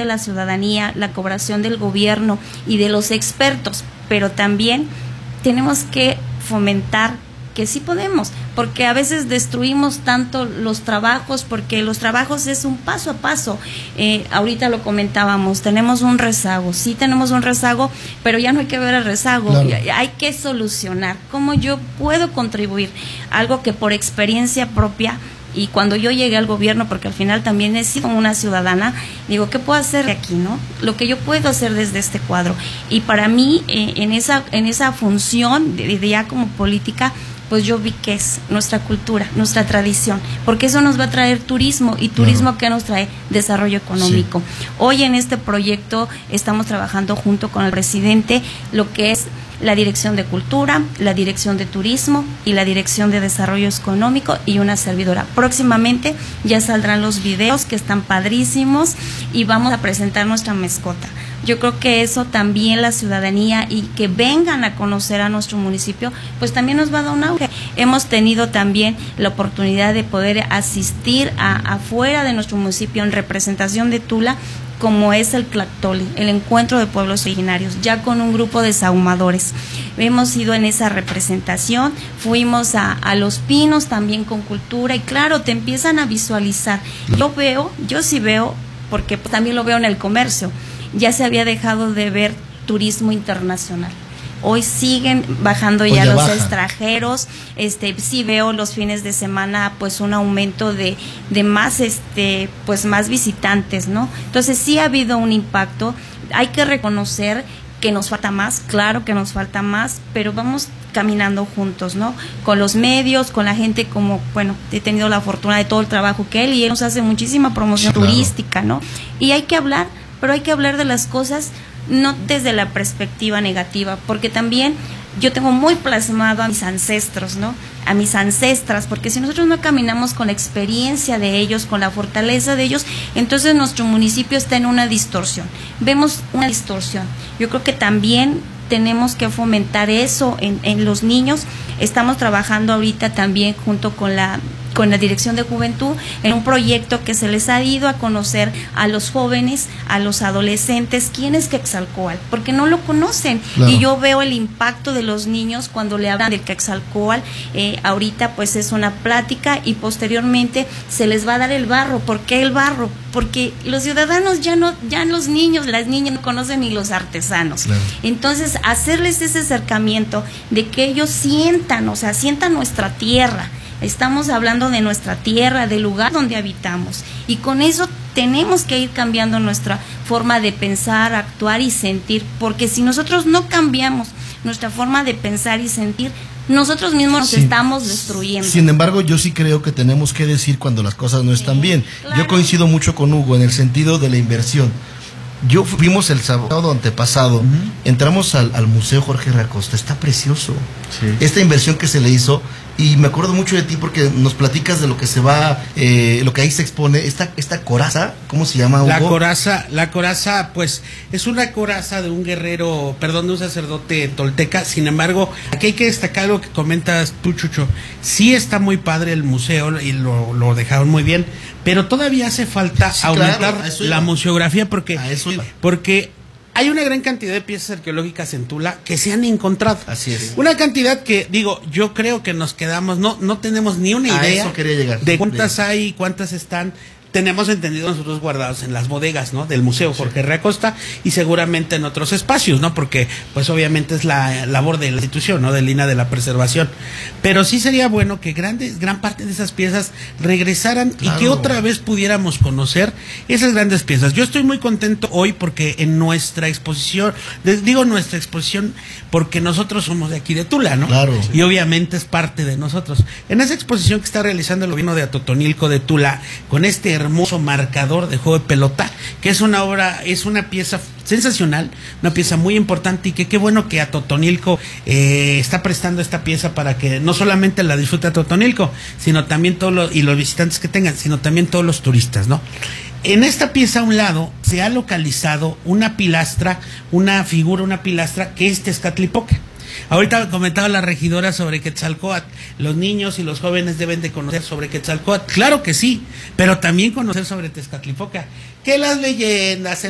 de la ciudadanía, la colaboración del gobierno y de los expertos, pero también tenemos que fomentar que sí podemos, porque a veces destruimos tanto los trabajos, porque los trabajos es un paso a paso. Ahorita lo comentábamos, tenemos un rezago, sí tenemos un rezago, pero ya no hay que ver el rezago, claro. Hay que solucionar. ¿Cómo yo puedo contribuir? Algo que por experiencia propia, y cuando yo llegué al gobierno, porque al final también he sido una ciudadana, digo, ¿qué puedo hacer de aquí, no? Lo que yo puedo hacer desde este cuadro. Y para mí, en esa función de ya como política, pues yo vi que es nuestra cultura, nuestra tradición, porque eso nos va a traer turismo, y turismo, ¿qué nos trae? Desarrollo económico. Sí. Hoy en este proyecto estamos trabajando junto con el presidente lo que es la Dirección de Cultura, la Dirección de Turismo y la Dirección de Desarrollo Económico, y una servidora. Próximamente ya saldrán los videos que están padrísimos y vamos a presentar nuestra mascota. Yo creo que eso también la ciudadanía, y que vengan a conocer a nuestro municipio, pues también nos va a dar un auge. Hemos tenido también la oportunidad de poder asistir afuera de nuestro municipio en representación de Tula, como es el Tlactoli, el encuentro de pueblos originarios, ya con un grupo de sahumadores. Hemos ido en esa representación, fuimos a Los Pinos también con cultura, y claro, te empiezan a visualizar. Yo sí veo, porque también lo veo en el comercio, ya se había dejado de ver turismo internacional. Hoy siguen bajando ya los extranjeros. Sí veo los fines de semana pues un aumento de más pues más visitantes, ¿no? Entonces sí ha habido un impacto. Hay que reconocer que nos falta más, claro que nos falta más, pero vamos caminando juntos, ¿no? Con los medios, con la gente, como, bueno, he tenido la fortuna de todo el trabajo que él nos hace muchísima promoción turística, ¿no? Y hay que hablar, pero hay que hablar de las cosas no desde la perspectiva negativa, porque también yo tengo muy plasmado a mis ancestros, ¿no? A mis ancestras, porque si nosotros no caminamos con la experiencia de ellos, con la fortaleza de ellos, entonces nuestro municipio está en una distorsión. Vemos una distorsión. Yo creo que también tenemos que fomentar eso en los niños. Estamos trabajando ahorita también junto con la Dirección de Juventud en un proyecto que se les ha ido a conocer a los jóvenes, a los adolescentes, quién es Quetzalcóatl, porque no lo conocen. Claro. Y yo veo el impacto de los niños cuando le hablan del Quetzalcóatl. Ahorita pues es una plática, y posteriormente se les va a dar el barro. ¿Por qué el barro? Porque los ciudadanos ya los niños, las niñas no conocen ni los artesanos. Claro. Entonces, hacerles ese acercamiento de que ellos sientan nuestra tierra. Estamos hablando de nuestra tierra, del lugar donde habitamos, y con eso tenemos que ir cambiando nuestra forma de pensar, actuar y sentir, porque si nosotros no cambiamos nuestra forma de pensar y sentir, nosotros mismos nos estamos destruyendo. Sin embargo, yo sí creo que tenemos que decir cuando las cosas no están bien. Claro. Yo coincido mucho con Hugo en el sentido de la inversión. Fuimos el sábado antepasado, entramos al Museo Jorge Reacosta, está precioso. Sí. Esta inversión que se le hizo, y me acuerdo mucho de ti porque nos platicas de lo que se va, lo que ahí se expone, esta coraza, ¿cómo se llama, Hugo? La coraza, pues, es una coraza de un guerrero, de un sacerdote tolteca. Sin embargo, aquí hay que destacar lo que comentas tú, Chucho. Sí está muy padre el museo, y lo dejaron muy bien, pero todavía hace falta aumentar la museografía, porque hay una gran cantidad de piezas arqueológicas en Tula que se han encontrado. Así es. Una cantidad que, yo creo que nos quedamos, no tenemos ni una idea de cuántas hay, cuántas están. Tenemos entendido nosotros guardados en las bodegas, ¿no? Del Museo Jorge Reacosta, y seguramente en otros espacios, ¿no? Porque, pues, obviamente es la labor de la institución, ¿no? De línea de la preservación. Pero sí sería bueno que gran parte de esas piezas regresaran, claro, y que otra vez pudiéramos conocer esas grandes piezas. Yo estoy muy contento hoy porque en nuestra exposición, nuestra exposición, porque nosotros somos de aquí de Tula, ¿no? Claro. Y obviamente es parte de nosotros. En esa exposición que está realizando el gobierno de Atotonilco de Tula, con este hermoso marcador de juego de pelota, que es una pieza sensacional, una pieza muy importante, y que qué bueno que Atotonilco está prestando esta pieza para que no solamente la disfrute Atotonilco, sino también los visitantes que tengan, sino también todos los turistas, ¿no? En esta pieza a un lado se ha localizado una pilastra que es Tezcatlipoca. Ahorita comentaba la regidora sobre Quetzalcóatl. Los niños y los jóvenes deben de conocer sobre Quetzalcóatl. Claro que sí, pero también conocer sobre Tezcatlipoca. Que las leyendas,